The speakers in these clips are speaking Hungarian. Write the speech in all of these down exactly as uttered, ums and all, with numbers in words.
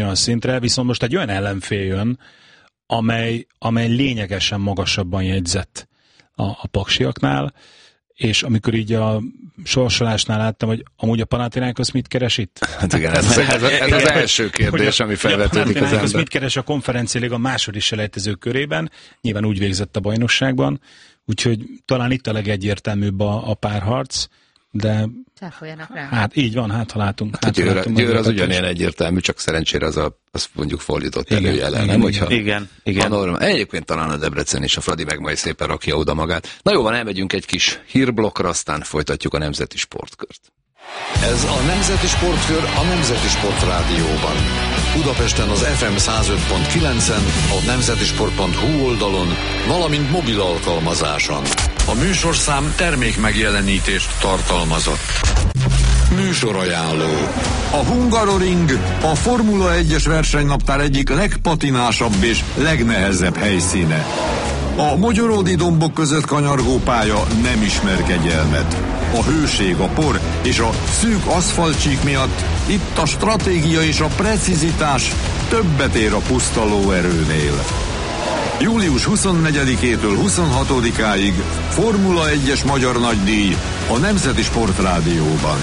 olyan szintre, viszont most egy olyan ellenfél jön, amely, amely lényegesen magasabban jegyzett a, a paksiaknál, és amikor így a sorsolásnál láttam, hogy amúgy a Panathinaikos mit keres itt? Hát igen, ez, ez, ez, ez az első kérdés, ami felvetődik az ember. Mit keres a Konferencia Liga második selejtező körében? Nyilván úgy végzett a bajnokságban, úgyhogy talán itt a legegyértelműbb a, a párharc, de hát így van, hát ha látunk. Hát, hát Győr, látunk Győr az ugyanilyen egyértelmű, csak szerencsére az a, az mondjuk fordított előjelen, nem? Hogyha igen, igen. Norma, egyébként talán a Debrecen és a Fradi meg majd szépen rakja oda magát. Na jó van, elmegyünk egy kis hírblokkra, aztán folytatjuk a Nemzeti Sportkört. Ez a Nemzeti Sportkör a Nemzeti Sport Rádióban. Budapesten az ef em száz öt pont kilencen, a nemzetisport pont hu oldalon, valamint mobil alkalmazáson. A műsorszám termék megjelenítést tartalmazott. Műsorajánló. A Hungaroring a Formula egyes versenynaptár egyik legpatinásabb és legnehezebb helyszíne. A mogyoródi dombok között kanyargó pálya nem ismer kegyelmet. A hőség, a por és a szűk aszfaltcsík miatt itt a stratégia és a precizitás többet ér a puszta lóerőnél. július huszonnegyedikétől huszonhatodikáig Formula egyes magyar nagydíj a Nemzeti Sport Rádióban.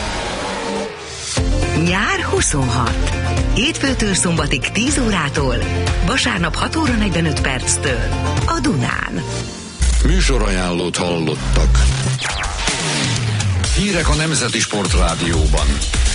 Nyár huszonhat. Hétfőtől szombatig tíz órától, vasárnap hat óra negyvenöt perctől a Dunán. Műsorajánlót hallottak. Hírek a Nemzeti Sport Rádióban.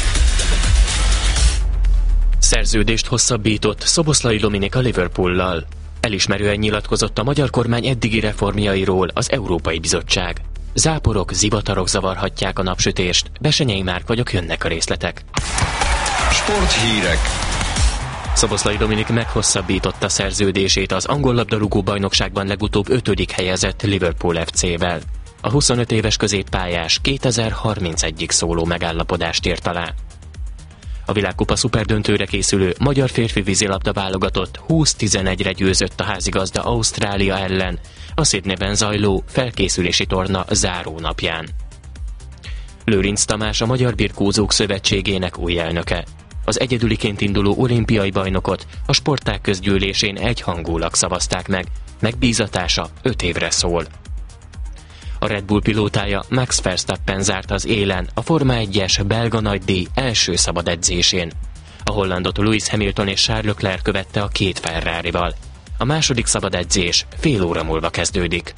Szerződést hosszabbított Szoboszlai Dominik a Liverpoollal. Elismerően nyilatkozott a magyar kormány eddigi reformjairól az Európai Bizottság. Záporok, zivatarok zavarhatják a napsütést. Besenyei Márk vagyok, jönnek a részletek. Sporthírek. Szoboszlai Dominik meghosszabbította szerződését az angol labdarúgó bajnokságban legutóbb ötödik helyezett Liverpool ef cével. A huszonöt éves középpályás kétezer-harmincegyig szóló megállapodást írt alá. A világkupa szuperdöntőre készülő magyar férfi vízilabda válogatott húsz tizenegyre győzött a házigazda Ausztrália ellen a Sydneyben zajló felkészülési torna zárónapján. Lőrinc Tamás a Magyar Birkózók Szövetségének új elnöke. Az egyedüliként induló olimpiai bajnokot a sportág közgyűlésén egyhangúlag szavazták meg, megbízatása öt évre szól. A Red Bull pilótája Max Verstappen zárt az élen a Forma egyes belga nagydíj első szabad edzésén. A hollandot Lewis Hamilton és Charles Leclerc követte a két Ferrarival. A második szabad edzés fél óra múlva kezdődik.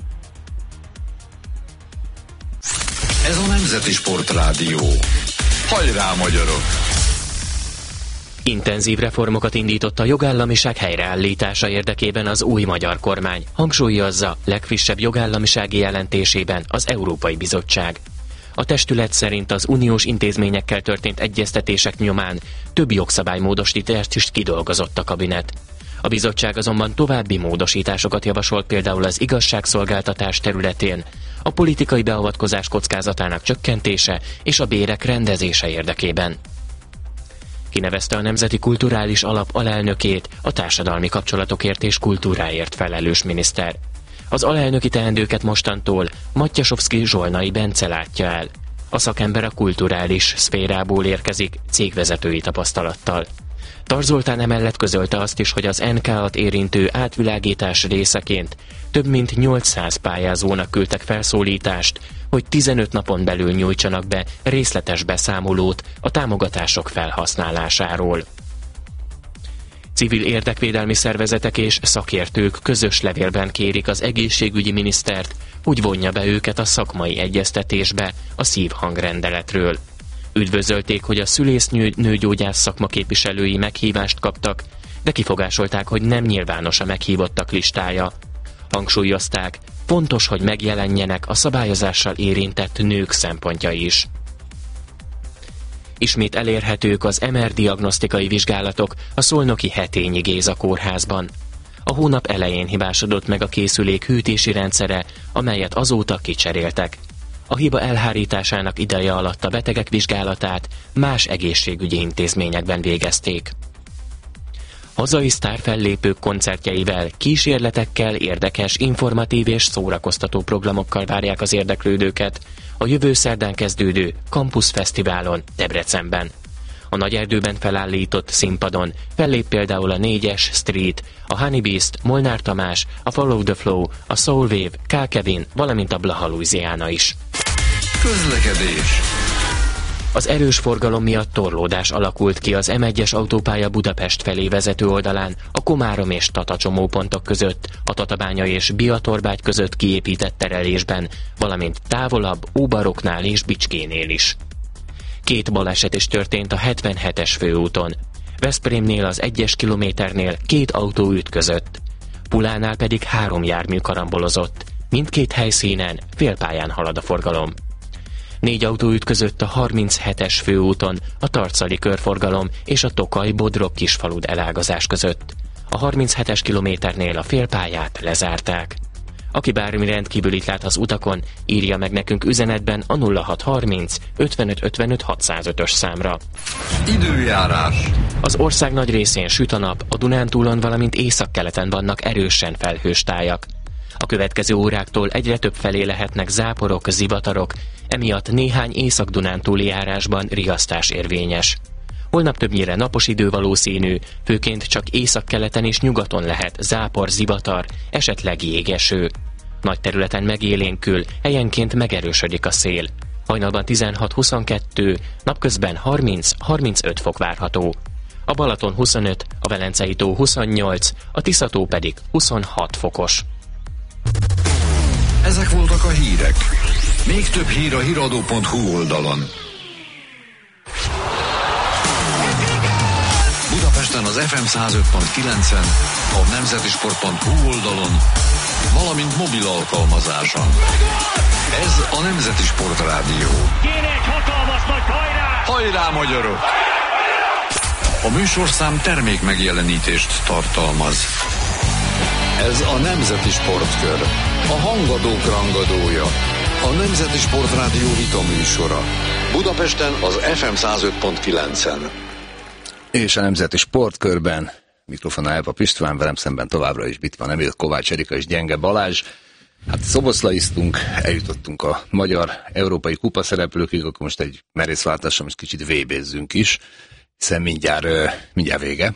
Ez a Nemzeti Sport Rádió. Hajrá, magyarok! Intenzív reformokat indított a jogállamiság helyreállítása érdekében az új magyar kormány, hangsúlyozza legfrissebb jogállamisági jelentésében az Európai Bizottság. A testület szerint az uniós intézményekkel történt egyeztetések nyomán több jogszabálymódosítást is kidolgozott a kabinet. A bizottság azonban további módosításokat javasolt például az igazságszolgáltatás területén, a politikai beavatkozás kockázatának csökkentése és a bérek rendezése érdekében. Kinevezte a Nemzeti Kulturális Alap alelnökét, a társadalmi kapcsolatokért és kultúráért felelős miniszter. Az alelnöki teendőket mostantól Matyasovszky Zsolnai Bence látja el. A szakember a kulturális szférából érkezik, cégvezetői tapasztalattal. Tar Zoltán emellett közölte azt is, hogy az en ká-at érintő átvilágítás részeként több mint nyolcszáz pályázónak küldtek felszólítást, hogy tizenöt napon belül nyújtsanak be részletes beszámolót a támogatások felhasználásáról. Civil érdekvédelmi szervezetek és szakértők közös levélben kérik az egészségügyi minisztert, hogy vonja be őket a szakmai egyeztetésbe a szívhangrendeletről. Üdvözölték, hogy a szülésznő-nőgyógyász szakma képviselői meghívást kaptak, de kifogásolták, hogy nem nyilvános a meghívottak listája. Hangsúlyozták, fontos, hogy megjelenjenek a szabályozással érintett nők szempontjai is. Ismét elérhetők az em er diagnosztikai vizsgálatok a szolnoki Hetényi Géza kórházban. A hónap elején hibásodott meg a készülék hűtési rendszere, amelyet azóta kicseréltek. A hiba elhárításának ideje alatt a betegek vizsgálatát más egészségügyi intézményekben végezték. Hazai sztárfellépők koncertjeivel, kísérletekkel, érdekes, informatív és szórakoztató programokkal várják az érdeklődőket a jövő szerdán kezdődő Campus Fesztiválon Debrecenben. A Nagyerdőben felállított színpadon fellép például a négyes Street, a Honey Beast, Molnár Tamás, a Follow the Flow, a Soulwave, K. Kevin, valamint a Blaha Louisiana is. Közlekedés. Az erős forgalom miatt torlódás alakult ki az M egyes autópálya Budapest felé vezető oldalán, a Komárom és Tata csomópontok között, a Tatabánya és Biatorbágy között kiépített terelésben, valamint távolabb Óbaroknál és Bicskénél is. Két baleset is történt a hetvenhetes főúton. Veszprémnél az egyes kilométernél két autó ütközött. Pulánál pedig három jármű karambolozott. Mindkét helyszínen félpályán halad a forgalom. Négy autó ütközött a harminchetes főúton, a Tarcali körforgalom és a Tokaj-Bodrog-Kisfalud elágazás között. A harminchetes kilométernél a félpályát lezárták. Aki bármi rendkívülit lát az utakon, írja meg nekünk üzenetben a nulla hat harminc ötvenöt ötvenöt hatszázötös számra. Időjárás. Az ország nagy részén süt a nap, a Dunántúlon, valamint északkeleten vannak erősen felhős tájak. A következő óráktól egyre több felé lehetnek záporok, zivatarok, emiatt néhány észak-dunántúli járásban riasztás érvényes. Holnap többnyire napos idő valószínű, főként csak északkeleten és nyugaton lehet zápor, zivatar, esetleg jégeső. Nagy területen megélénkül, helyenként megerősödik a szél. Hajnalban tizenhat-huszonkettő, napközben harminc-harmincöt fok várható. A Balaton huszonöt, a Velencei tó huszonnyolc, a Tisza-tó pedig huszonhat fokos. Ezek voltak a hírek. Még több hír a híradó pont hu oldalon. Budapesten az ef em száz öt pont kilencen, a nemzetisport pont hu oldalon, valamint mobil alkalmazáson. Ez a Nemzeti Sport Rádió. Kéne egy hatalmas nagy hajrá! Hajrá, magyarok! A műsorszám termék megjelenítést tartalmaz. Ez a Nemzeti Sportkör. A hangadók rangadója. A Nemzeti Sport Rádió vita műsora. Budapesten az ef em száz öt pont kilencen. És a Nemzeti Sportkörben mikrofonnál Elpap István, velem szemben továbbra is itt van Emil, Kovács Erika és Gyenge Balázs. Hát szoboszlaiztunk, eljutottunk a magyar európai kupa szereplőkig, akkor most egy merészváltással most kicsit vébézzünk is, hiszen mindjárt, mindjárt vége.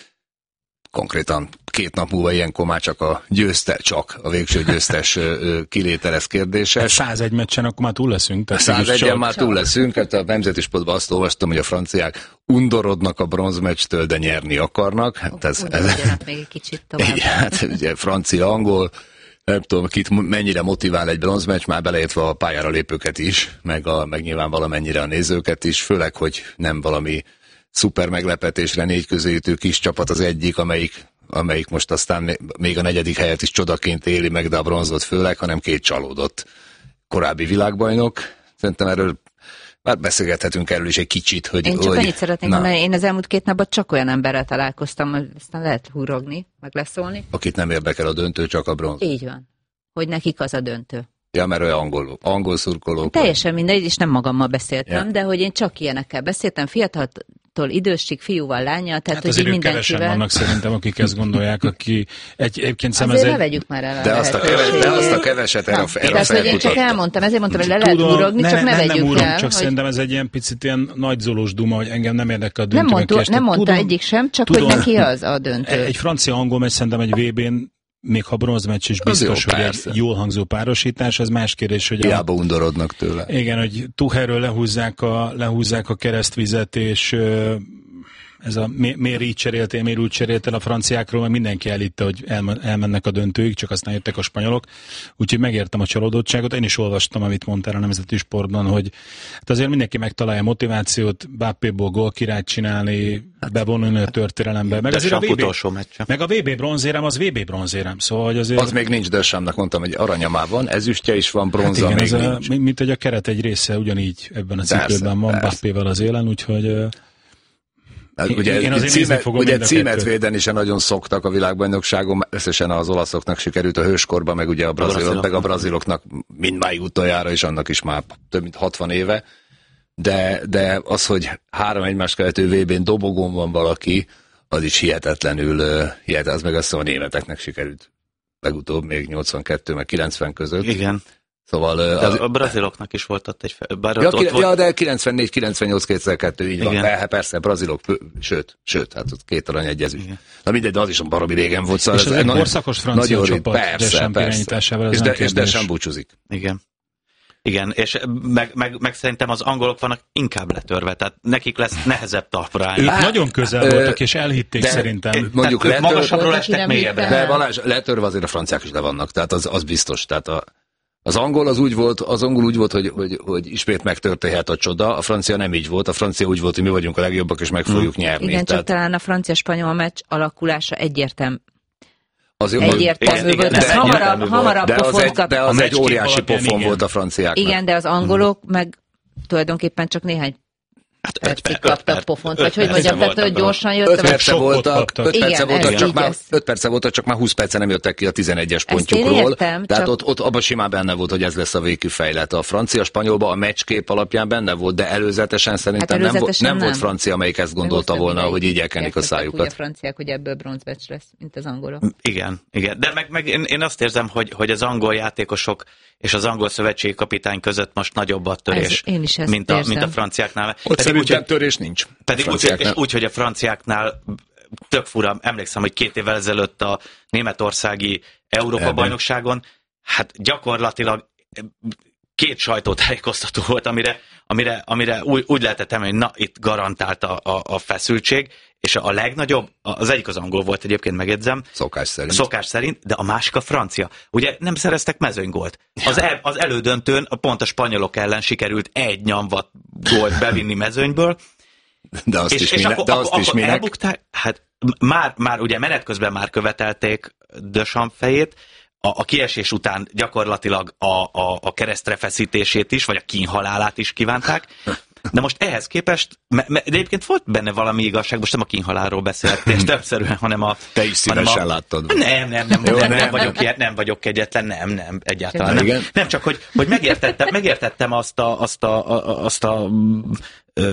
Konkrétan két nap múlva ilyenkor már csak a győzte, csak a végső győztes kiléte lesz kérdéses. százegy meccsen akkor már túl leszünk. százegyen már túl leszünk, hát a Nemzeti Sportban azt olvastam, hogy a franciák undorodnak a bronzmeccstől, de nyerni akarnak. Hát ez, ez, még egy kicsit tovább. Hát ugye francia, angol, nem tudom, kit mennyire motivál egy bronzmeccs, már beleértve a pályára lépőket is, meg, a, meg nyilván valamennyire a nézőket is, főleg, hogy nem valami szuper meglepetésre négy közéjutó kis csapat az egyik, amelyik, amelyik most aztán még a negyedik helyet is csodaként éli meg, de a bronzot főleg, hanem két csalódott korábbi világbajnok. Szerintem erről már beszélgethetünk erről is egy kicsit, hogy... Én csak hogy, annyit szeretnék mondani, én az elmúlt két napban csak olyan emberrel találkoztam, hogy aztán lehet húrogni, meg leszólni. Akit nem érdekel a döntő, csak a bronz. Így van. Hogy nekik az a döntő. Ja, mert olyan angol, angol szurkolók. Teljesen mindegy, és nem magammal beszéltem, ja. De hogy én csak ilyenekkel beszéltem, fiataltól idősig, fiúval, lányjal, tehát hát hogy azért így mindenkivel... kevesen vannak szerintem, akik ezt gondolják, aki egy, egyébként azért szemezett... ne vegyük már el. De azt, a keves, de azt a keveset erre, erre tehát, hogy én csak elmondtam, ezért mondtam, hogy le lehet Tudom, húrogni, ne, csak ne, ne vegyük nem úrom, el. Csak hogy... szerintem ez egy ilyen picit ilyen nagyzolós duma, hogy engem nem érdekel a döntő. Nem, mondta, nem mondta tudom, egyik sem, csak tudom, hogy neki az a döntő. Egy francia-angol meccs szerintem egy vé bén, még ha bronzmeccs is biztos, jó, hogy persze. egy jól hangzó párosítás, ez más kérdés, hogy... Hiába undorodnak tőle. Igen, hogy Tuchelről lehúzzák a, lehúzzák a keresztvizet, és ez a miért így cseréltél, miért úgy cseréltél a franciákról, mert mindenki elhitte, hogy elmennek a döntőig, csak aztán jöttek a spanyolok. Úgyhogy megértem a csalódottságot. Én is olvastam, amit mondtál a Nemzeti Sportban, hogy hát azért mindenki megtalálja motivációt, Mbappéból gólkirályt csinálni, bevonulni a történelembe. Meg azért a vé bé, meg a vé bé bronzérem, az vé bé bronzérem. Szóval, hogy azért... Az még nincs, Deschamps-nak mondtam, hogy aranya már van, ezüstje is van, bronza hát igen, még ez nincs. A, mint hogy a keret egy része ugyanígy ebben a cipőben van Mbappéval az élen, úgyhogy... Hát ugye én azért címet, fogom ugye címet kettőt. védeni sem nagyon szoktak a világbajnokságon, összesen az olaszoknak sikerült a hőskorba, meg ugye a brazilok, meg a braziloknak mindmáig utoljára, és annak is már több mint hatvan éve. De, de az, hogy három egymás követő vé bén dobogón van valaki, az is hihetetlenül, hihetetlen, az meg azt a németeknek sikerült legutóbb még nyolcvankettő meg kilencven között. Igen. Szóval... De az... a braziloknak is volt ott egy... Bár Ja, ott, ott ja, volt... de kilencvennégy kilencvennyolc kétezer-kettő, így Igen. van. Hát persze, brazilok, sőt, sőt, hát ott két arany egy ezüst. Na mindegy, de az is baromi régen volt. Szóval És ez egy na- korszakos francia nagyon csapat, rég- persze, Deschamps persze. irányításával, ez És, nem de, és kérdés. Deschamps búcsúzik. Igen. Igen, és meg, meg, meg szerintem az angolok vannak inkább letörve, tehát nekik lesz nehezebb talpra állni. Ők Hát, nagyon közel ö, voltak, és elhitték de- szerintem. Mondjuk tehát ők letörve- magasabbról estek nem mélyebbre. hittem. De Balázs, letörve azért a franciák is le vannak, tehát az, az biztos. Tehát a, az angol az úgy volt, az angol úgy volt, hogy, hogy, hogy ismét megtörténhet a csoda, a francia nem így volt, a francia úgy volt, hogy mi vagyunk a legjobbak, és meg fogjuk nyerni. Igen, tehát csak talán a francia-spanyol meccs alakulása egyértelmű. azért Egyértelmű igen, volt. de Ez egyértelmű hamarabb, volt. hamarabb de az pofont egy, kap. de A az egy meccskép óriási alapján pofon igen. volt a franciáknak. Igen, de az angolok meg tulajdonképpen csak néhány Hát öt percig perc- kaptak öt pofont. perc- Vagy hogy öt mondjam, percen tehát hogy voltak gyorsan öt jöttek. perce sokkot voltak, kaptak. öt perce Igen, voltak, ez csak így már, lesz. öt perce voltak, csak már húsz perce nem jöttek ki a tizenegyes Ezt én pontjukról. értem, Tehát csak- ott, ott abban simán benne volt, hogy ez lesz a végkifejlet. A francia-spanyolban a meccskép alapján benne volt, de előzetesen szerintem Hát nem, volt, előzetesen nem volt nem. francia, amelyik ezt gondolta Meg volna, hosszabb hogy ideig így elkenik a játszottak úgy szájukat. a franciák, hogy ebből bronzmeccs lesz, mint az angolok. Igen, igen. De meg, meg én, én azt érzem, hogy, hogy az angol játékosok és az angol szövetségi kapitány között most nagyobb a törés, Ez- én is ezt mint, a, érzem. mint a franciáknál. Ott Pedig úgy, szerintem hogy- törés nincs. Pedig úgy, és úgy, hogy a franciáknál tök fura, emlékszem, hogy két évvel ezelőtt a németországi Európa-bajnokságon, hát gyakorlatilag két sajtótájékoztató volt, amire, amire, amire úgy, úgy lehetett emelni, hogy na, itt garantált a, a, a feszültség, és a legnagyobb, az egyik az angol volt egyébként, megjegyzem, Szokás szerint. szokás szerint, de a másik a francia. Ugye nem szereztek mezőnygolt. Az, el, az elődöntőn pont a spanyolok ellen sikerült egy nyomvat gólt bevinni mezőnyből, De azt és, is és minek. akkor, De azt akkor, is akkor minek. elbukták, hát már, már ugye menet közben már követelték Deschamps fejét, a, a kiesés után gyakorlatilag a, a, a keresztre feszítését is, vagy a kínhalálát is kívánták, de most ehhez képest, me, me, de egyébként volt benne valami igazság, most nem a kínhalálról beszéltél többszerűen, hanem a... Te is hanem szívesen a, láttad. Nem, nem, nem, Jó, nem, nem. nem, vagyok, ilyen, nem vagyok kegyetlen, nem, nem, egyáltalán Nem, nem. igen. Nem, csak hogy, hogy megértettem, megértettem azt a, azt a, a, azt a mm, ö,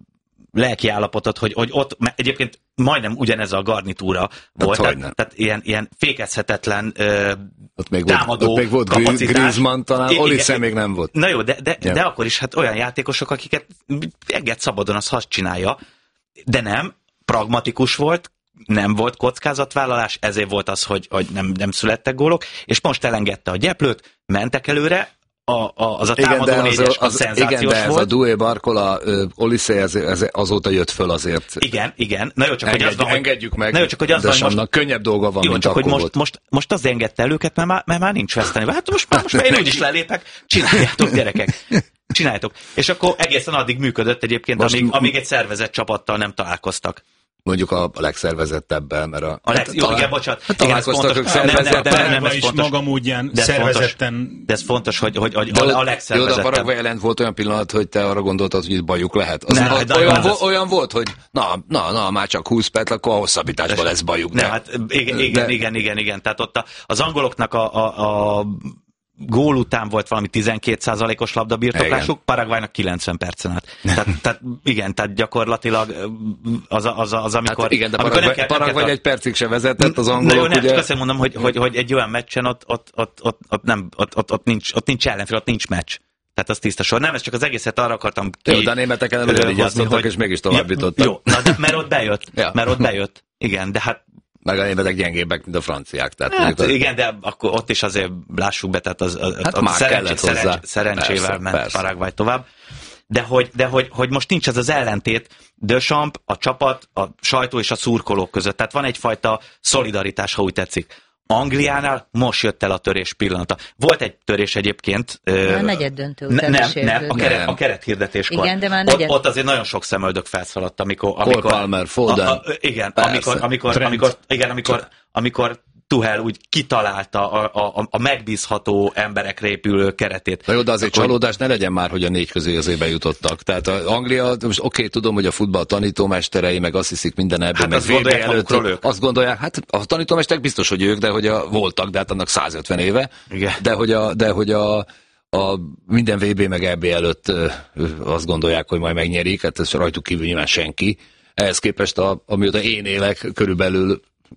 lelki állapotot, hogy, hogy ott mert egyébként majdnem ugyanez a garnitúra volt, hogyne. tehát, tehát ilyen, ilyen fékezhetetlen ö, Ott még volt, támadó ott még volt kapacitás. Griezmann talán, Igen, Olise igen. még nem volt. Na jó, de, de, Ja. de akkor is hát olyan játékosok, akiket enged szabadon, az azt csinálja, de nem, pragmatikus volt, nem volt kockázatvállalás, ezért volt az, hogy, hogy nem, nem születtek gólok, és most elengedte a gyeplőt, mentek előre, a, a, az a támadó Igen, de négyes, az, az, az, szenzációs igen, de ez volt. a Doué Barcola, Olise, ez, ez azóta jött föl azért. Igen, igen. Na jó, csak hogy az Engedjük, van, hogy, engedjük meg, na jó, csak hogy az de van, hogy most, Samnak könnyebb dolga van, jó, mint csak akkor hogy most, volt. most, most azért engedte el őket, mert már, mert már nincs veszteni. Hát most már, most már én úgyis lelépek, csináljátok, gyerekek. Csináljátok. És akkor egészen addig működött egyébként, Most- amíg, amíg egy szervezett csapattal nem találkoztak. Mondjuk a legszervezettebbel, mert a... A leg, jó, talál- igen, bocsánat. Hát Igen, ez találkoztak fontos. ők Nem, nem, nem, szervezettel. nem, nem, Paraguay ez is fontos. magam úgy ilyen De ez szervezetten... De ez fontos, hogy, hogy, hogy De a, a ott- jó, de a legszervezettebb. Paraguay ellen volt olyan pillanat, hogy te arra gondoltad, hogy itt bajuk lehet. Az, Ne, az, de olyan, az- vo- olyan volt, hogy na, na, na, már csak húsz perc, akkor a hosszabbításban lesz bajuk. Nem, de- hát igen, igen, de- igen, igen, igen. Tehát ott a, az angoloknak a, a, a gól után volt valami tizenkét százalékos labdabirtoklásuk, Paraguaynak kilencven percen át. Tehát, tehát igen, tehát gyakorlatilag az, az, az amikor... Hát igen, de amikor Paraguay, nem kell- nem Paraguay kell- egy percig se vezetett, az Na jó, angolok nem, ugye... csak azt mondom, hogy, hogy, hogy egy olyan meccsen ott, ott, ott, ott, ott, nem, ott, ott, ott, nincs, ott nincs ellenfél, ott nincs meccs. Tehát az tiszta sor. Nem, ez csak az egészet arra akartam ki... Jó, de a németek ellen ö, ugyanígy hozni, játszottak, és mégis tovább jutottak. Jó, na, de, mert ott bejött. Ja. Mert ott bejött. Igen, de hát Meg a németek gyengébbek, mint a franciák. Tehát Hát mondjuk az- igen, de akkor ott is azért lássuk be, tehát az, az, Hát az már szerencsé, kellett hozzá. szerencs, szerencsével Persze, ment persze. Paraguay tovább. De, hogy, de hogy, hogy most nincs ez az ellentét Deschamps, a csapat, a sajtó és a szurkolók között. Tehát van egyfajta szolidaritás, ha úgy tetszik. Angliánál most jött el a törés pillanata. Volt egy törés egyébként. A negyed döntő Ne, után nem, is nem, a, érződik. keret, Nem. a kerethirdetéskor. Igen, de már ott, negyed- ott azért nagyon sok szemöldök felszaladt, amikor... Cole amikor Palmer, Foden. A, a, igen, Persze. amikor, amikor, Trent. amikor, igen, amikor, amikor Tuchel úgy kitalálta a, a, a megbízható emberekre épülő keretét. Na jó, de azért Akkor- csalódás ne legyen már, hogy a négy közé azért bejutottak. Tehát a Anglia, most oké, tudom, hogy a futball tanítómesterei, meg azt hiszik minden ebből, Hát meg azt vé bé gondolják előtt, magukról ők. azt gondolják, hát a tanítómesterek biztos, hogy ők, de hogy a, voltak, de hát annak százötven éve, Igen. de hogy a, de hogy a, a minden vé bé meg é bé előtt ö, ö, azt gondolják, hogy majd megnyerik, hát ez rajtuk kívül nyilván senki. Ehhez képest, a, amióta én élek, körülbelül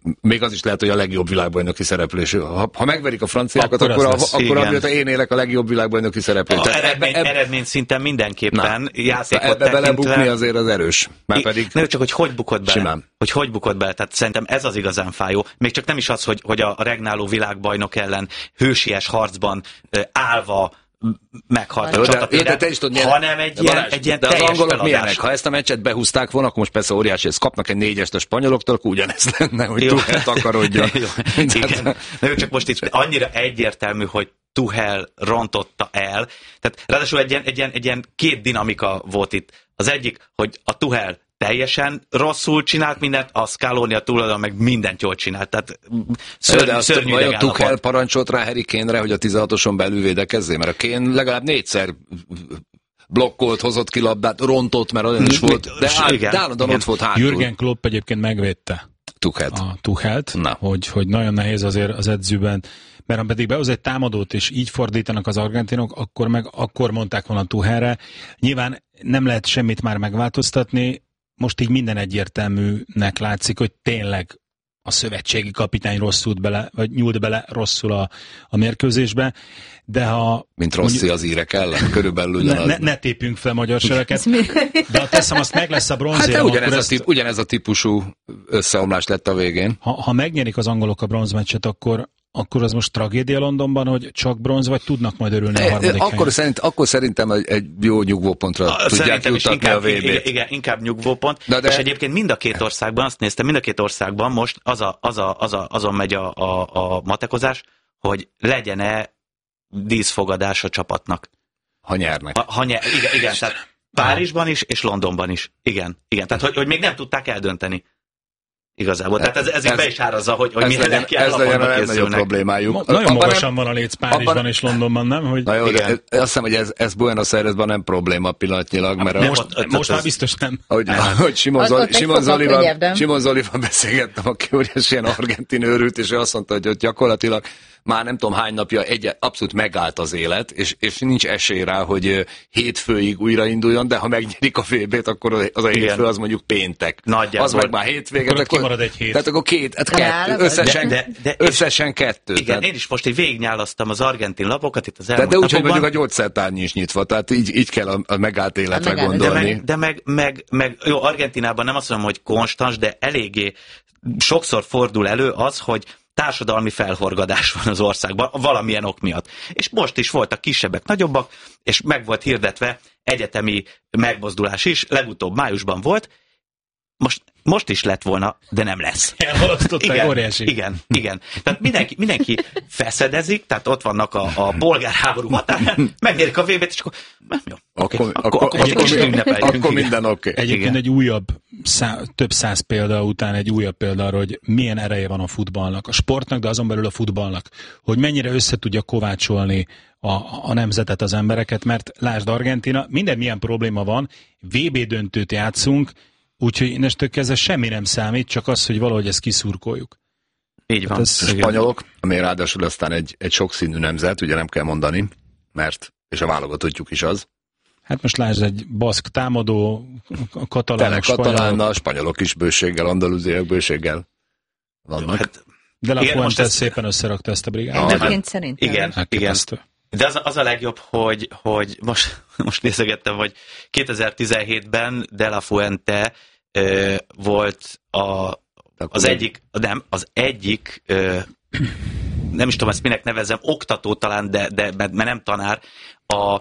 még az is lehet, hogy a legjobb világbajnoki szereplés. Ha, ha megverik a franciákat, akkor, akkor, akkor, a, akkor amióta én élek a legjobb világbajnoki szereplés. A eredmény, eb, eredmény szinten mindenképpen na, játékot ebbe belebukni tekintve... azért az erős. Már pedig nem csak, hogy hogy bukott bele. Simán. Hogy hogy bukott bele. Tehát szerintem ez az igazán fájó. Még csak nem is az, hogy, hogy a regnáló világbajnok ellen hősies harcban állva meghalt a csatapéret, hanem egy ilyen, Balázs, egy ilyen de az teljes angolok feladás. milyenek? Ha ezt a meccset behúzták volna, akkor most persze óriási, ezt kapnak egy négyest a spanyoloktól, akkor ugyanez lenne, hogy Tuchel takarodjon. Igen. Na, csak most itt annyira egyértelmű, hogy Tuchel rontotta el. Tehát ráadásul egy ilyen, egy, ilyen, egy ilyen két dinamika volt itt. Az egyik, hogy a Tuchel teljesen rosszul csinált mindent, a Scaloni a túloldalon meg mindent jól csinált. Tehát szörnyű, szörnyű vajon Tuchel parancsolt rá Harry Kane-re, hogy a tizenhatoson belül védekezzél? Mert a Kane legalább négyszer blokkolt, hozott ki labdát, rontott, mert olyan is volt, de állandóan ott volt hátul. Jürgen Klopp egyébként megvédte Tuchelt. a Tuchelt, hogy, hogy nagyon nehéz azért az edzőben, mert ha pedig behoz egy támadót, és így fordítanak az argentinok, akkor meg akkor mondták volna Tuchelre. Nyilván nem lehet semmit már megváltoztatni, most így minden egyértelműnek látszik, hogy tényleg a szövetségi kapitány rosszul bele, vagy nyúlt bele rosszul a, a mérkőzésbe, de ha... Mint Rossi az írek ellen, körülbelül ugyanaz. Ne, ne, ne tépjünk fel magyar sereket, de ha teszem, azt meg lesz a bronzérem, hát ugyanez, a ezt... típ, ugyanez a típusú összeomlás lett a végén. Ha, ha megnyerik az angolok a bronzmeccset, akkor akkor az most tragédia Londonban, hogy csak bronz, vagy tudnak majd örülni a harmadik akkor, helyen? szerint, akkor szerintem egy, egy jó nyugvópontra a, tudják juttatni a vé bét. Igen, igen, inkább nyugvópont. De de... És egyébként mind a két országban, azt néztem, mind a két országban most az a, az a, az a, azon megy a, a, a matekozás, hogy legyen-e díszfogadás a csapatnak. Ha nyernek. Ha, ha nyer, igen, igen, tehát Párizsban is, és Londonban is. Igen, igen. Tehát, hogy, hogy még nem tudták eldönteni. Igazából. Tehát ez, ez, ez be is árazza, hogy, hogy milyen lelki állapotban készülnek. Ez legyen a problémájuk. Ma, nagyon magasan van a léc Párizsban abban, és Londonban, nem? Hogy... Na jó, de azt hiszem, hogy ez, ez Buenos Airesban nem probléma pillanatnyilag, mert most, a, most, most már biztos nem. Hogy, hogy Simon, Zoli, Simon, Zolival, Simon Zolival beszélgettem, aki óriási ilyen argentin őrült, és ő azt mondta, hogy ott gyakorlatilag már nem tudom hány napja egy, abszolút megállt az élet, és, és nincs esély rá, hogy hétfőig újrainduljon, de ha megnyerik a vé bét, akkor az a hétfő az mondjuk péntek. Nagyjából. Az meg már hétvége. Akkor kimarad egy hét. Tehát akkor két, hát kettő, összesen, de, de, de, összesen kettő. Igen, tehát... én is most így végignyálasztam az argentin lapokat itt az elmúlt De, de úgy, hogy napokban. mondjuk a gyógyszertárnyi is nyitva, tehát így, így kell a, a megállt életre megállt. gondolni. De, meg, de meg, meg, meg, jó, Argentinában nem azt mondom, hogy konstans, de eléggé sokszor fordul elő az, hogy társadalmi felhorgadás van az országban, valamilyen ok miatt. És most is voltak kisebbek, nagyobbak, és meg volt hirdetve egyetemi megmozdulás is, legutóbb májusban volt, most, most is lett volna, de nem lesz. Igen, óriási. Igen, igen. Tehát mindenki, mindenki feszedezik, tehát ott vannak a, a polgárháború határán, megnyerik a vé bét, és akkor jó, okay. Akkor, akkor, akkor, akkor, akkor, ünnepeljünk, akkor minden oké. Okay. Egyébként igen. Egy újabb, szá, több száz példa után egy újabb példa arra, hogy milyen ereje van a futballnak, a sportnak, de azon belül a futballnak, hogy mennyire össze tudja kovácsolni a, a nemzetet, az embereket, mert lásd Argentina, minden milyen probléma van, vé bé döntőt játszunk, úgyhogy innestől kezdve semmi nem számít, csak az, hogy valahogy ezt kiszurkoljuk. Így van. Hát ez, spanyolok, ami ráadásul aztán egy, egy sokszínű nemzet, ugye nem kell mondani, mert, és a válogatottjuk is az. Hát most lásd, egy baszk támadó, a katalánok, spanyolok. spanyolok is bőséggel, andalúziaiak bőséggel vannak. Hát, de La Fuente ezt... szépen összerakta ezt a brigádot. Egyébként szerintem. Igen, igen. De az, az a legjobb, hogy, hogy most, most nézegettem, hogy kétezer-tizenhétben De La Fuente ö, volt a, az egyik, nem, az egyik, ö, nem is tudom ezt minek nevezem, oktató talán, de, de mert nem tanár, a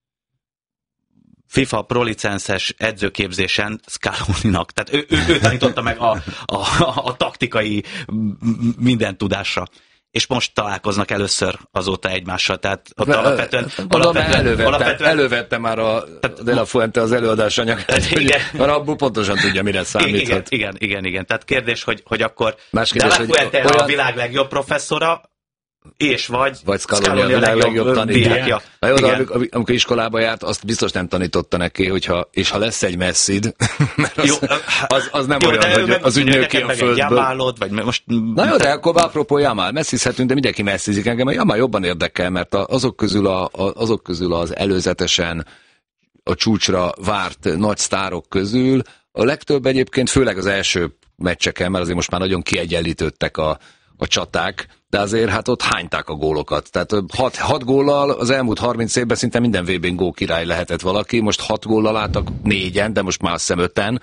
FIFA prolicenszes edzőképzésen Scaloninak. Tehát ő, ő, ő tanította meg a, a, a, a taktikai minden tudásra. És most találkoznak először azóta egymással, tehát ott Be, alapvetően... alapvetően, elővettem, alapvetően elővettem már a De La Fuente az előadás anyagát, mert abból pontosan tudja, mire számíthat. Igen, igen, igen, igen. Tehát kérdés, hogy, hogy akkor Más De La Fuente olyan... a világ legjobb professzora, és vagy, vagy Scaloni a világ legjobb tanítja. Na jó, de amikor, amikor iskolába járt, azt biztos nem tanította neki, hogyha, és ha lesz egy Messid, mert az, jó, az, az nem jó, olyan, hogy az ügynök ki a földből. Jamálod, vagy most... Na jó, de akkor apropó Jamál, messzizhetünk, de mindenki messzizik engem, a Jamál jobban érdekel, mert azok közül, a, azok közül az előzetesen a csúcsra várt nagy sztárok közül a legtöbb egyébként, főleg az első meccseken, mert azért most már nagyon kiegyenlítődtek a, a csaták, de azért hát ott hányták a gólokat. Tehát hat, hat góllal az elmúlt harminc évben szinte minden vé bén gól király lehetett valaki, most hat góllal álltak négyen, de most már azt hiszem öten.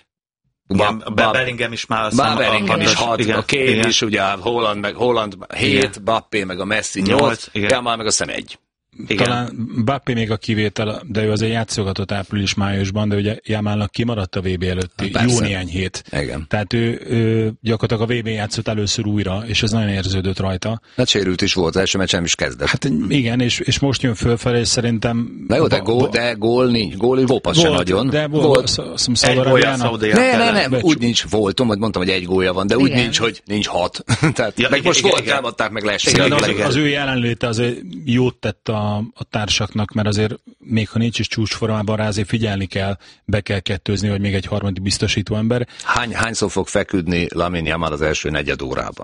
Igen, ba, ba, Bellingham is már Ba, Bellingham is hat, igen, a Kane igen. is, ugye Holland meg Holland hét, Mbappé meg a Messi nyolc, Jamal meg a szem egy. Igen. Talán Mbappé még a kivétel, de ő azért játszogatott április-májusban, de ugye Jamalnak kimaradt a vé bé előtti jó néhány hét. Igen. Tehát ő, ő gyakorlatilag a vé bén játszott először újra, és ez nagyon érződött rajta. Hát sérült is volt, az első meccsen is kezdett. Hát igen, és, és most jön fölfelé, és szerintem... Na jó, de gól, de gól nincs, gól, gólpasz se nagyon. De volt, volt. volt. Egy gólja Szaudiának. Ne, ne, ne, úgy nincs, volt, mondtam, hogy egy gólja van, de úgy Igen. nincs, hogy nincs hat. Tehát, Ja, meg igen, most igen, volt, igen. támadták, meg Igen, leesett. az, az ő jelenléte azért jót tett a, a társaknak, mert azért még ha nincs is csúcsformában rá, azért figyelni kell, be kell kettőzni, hogy még egy harmadik biztosító ember. Hány, hányszor fog feküdni Lamine Yamal az első negyed órában?